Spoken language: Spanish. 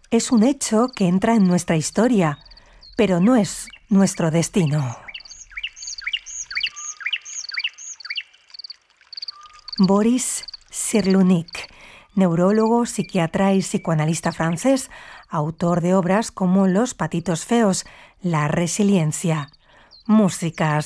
Es un hecho que entra en nuestra historia, pero no es nuestro destino. Boris Cyrulnik, neurólogo, psiquiatra y psicoanalista francés, autor de obras como Los patitos feos, La resiliencia. Música